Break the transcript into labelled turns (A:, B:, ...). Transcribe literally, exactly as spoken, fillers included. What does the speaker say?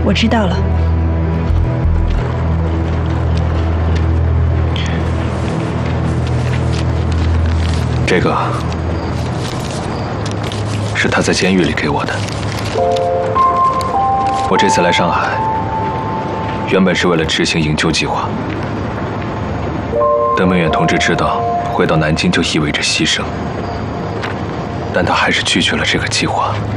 A: 我知道了。
B: 这个是他在监狱里给我的。我这次来上海，原本是为了执行营救计划。邓明远同志知道回到南京就意味着牺牲，但他还是拒绝了这个计划。